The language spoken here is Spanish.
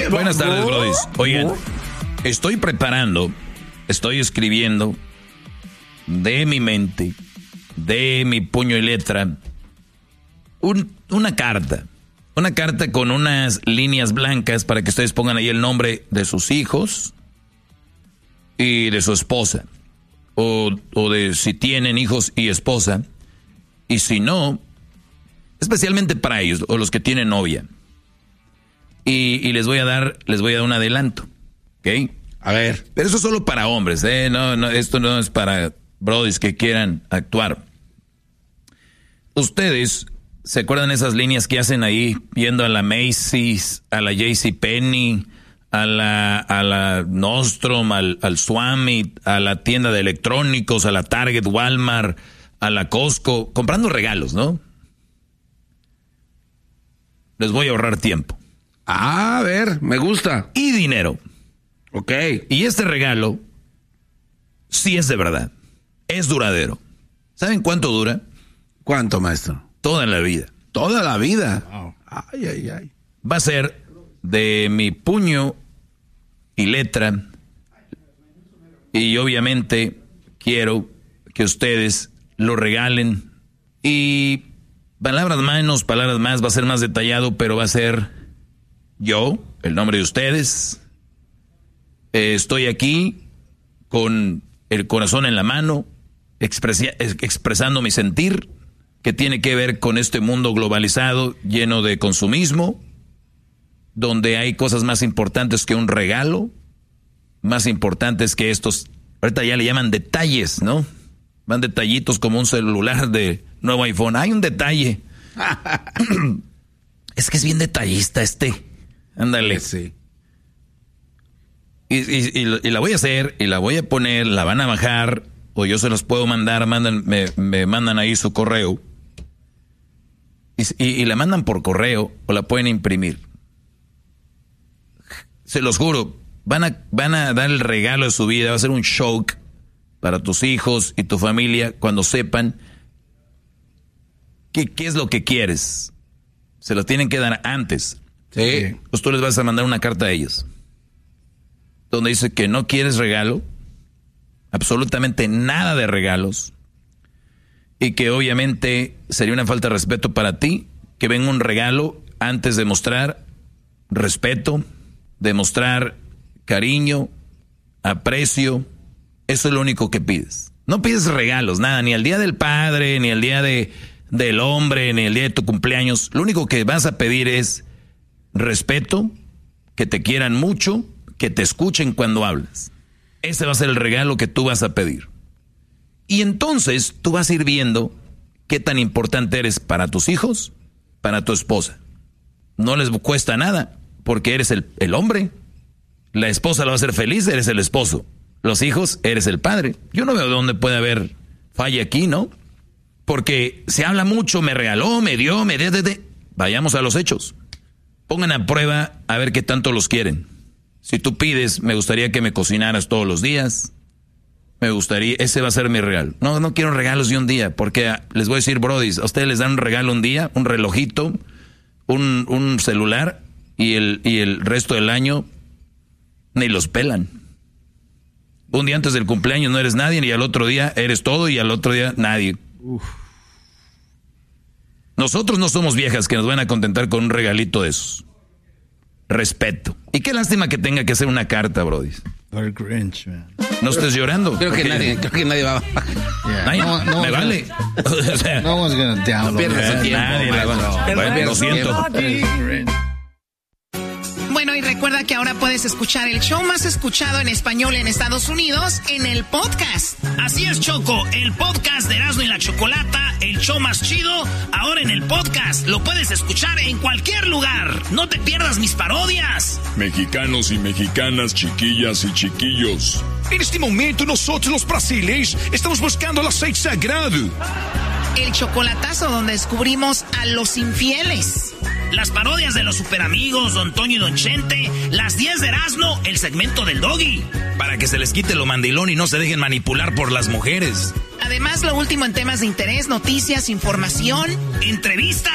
Buenas tardes, brodis. Oigan, estoy escribiendo de mi mente, de mi puño y letra, una carta con unas líneas blancas para que ustedes pongan ahí el nombre de sus hijos y de su esposa, o de si tienen hijos y esposa, y si no, especialmente para ellos o los que tienen novia. Y les voy a dar un adelanto, ¿ok? A ver. Pero eso es solo para hombres, ¿eh? No, esto no es para brodis que quieran actuar. Ustedes se acuerdan esas líneas que hacen ahí yendo a la Macy's, a la JCPenney, a la Nordstrom, al Swami, a la tienda de electrónicos, a la Target, Walmart, a la Costco, comprando regalos, ¿no? Les voy a ahorrar tiempo. A ver, me gusta. Y dinero. Ok. Y este regalo sí es de verdad. Es duradero. ¿Saben cuánto dura? ¿Cuánto, maestro? Toda la vida. Toda la vida. Wow. Ay. Va a ser de mi puño y letra. Y obviamente quiero que ustedes lo regalen. Y palabras menos, palabras más, va a ser más detallado, pero va a ser yo, el nombre de ustedes. Estoy aquí con el corazón en la mano, expresando mi sentir, que tiene que ver con este mundo globalizado, lleno de consumismo, donde hay cosas más importantes que un regalo, más importantes que estos, ahorita ya le llaman detalles, ¿no? Van detallitos como un celular de nuevo iPhone. Hay un detalle. Es que es bien detallista Ándale. Sí. Y la voy a hacer, y la voy a poner, la van a bajar, o yo se los puedo mandar, me mandan ahí su correo. Y la mandan por correo, o la pueden imprimir. Se los juro, van a dar el regalo de su vida, va a ser un shock para tus hijos y tu familia cuando sepan qué es lo que quieres. Se lo tienen que dar antes. Sí. Pues tú les vas a mandar una carta a ellos donde dice que no quieres regalo, absolutamente nada de regalos, y que obviamente sería una falta de respeto para ti que venga un regalo antes de mostrar respeto, de mostrar cariño, aprecio. Eso es lo único que pides. No pides regalos, nada, ni el día del padre, ni el día del hombre, ni el día de tu cumpleaños. Lo único que vas a pedir es respeto, que te quieran mucho, que te escuchen cuando hablas. Ese va a ser el regalo que tú vas a pedir. Y entonces tú vas a ir viendo qué tan importante eres para tus hijos, para tu esposa. No les cuesta nada, porque eres el hombre. La esposa la va a hacer feliz, eres el esposo. Los hijos, eres el padre. Yo no veo dónde puede haber falla aquí, ¿no? Porque se habla mucho, me regaló, me dio, Vayamos a los hechos. Pongan a prueba a ver qué tanto los quieren. Si tú pides, me gustaría que me cocinaras todos los días. Me gustaría, ese va a ser mi regalo. No quiero regalos de un día, porque les voy a decir, brodis, a ustedes les dan un regalo un día, un relojito, un celular, y el resto del año ni los pelan. Un día antes del cumpleaños no eres nadie, y al otro día eres todo, y al otro día nadie. Uf. Nosotros no somos viejas que nos van a contentar con un regalito de esos. Respeto. Y qué lástima que tenga que hacer una carta, brody. Grinch, man. No estés llorando. Creo que nadie va a... Yeah. Me vale. O sea, no one's gonna download. No pierdas el tiempo. Nadie la va. Bueno, lo siento. Bueno, y recuerda que ahora puedes escuchar el show más escuchado en español en Estados Unidos en el podcast. Así es, Choco, el podcast de Erasmo y la Chocolata, el show más chido, ahora en el podcast. Lo puedes escuchar en cualquier lugar. No te pierdas mis parodias. Mexicanos y mexicanas, chiquillas y chiquillos. En este momento nosotros los brasileños estamos buscando el aceite sagrado. El chocolatazo donde descubrimos a los infieles. Las parodias de los superamigos, Don Toño y Don Chente, las 10 de Erasmo, el segmento del Doggy. Para que se les quite lo mandilón y no se dejen manipular por las mujeres. Además, lo último en temas de interés, noticias, información, entrevistas.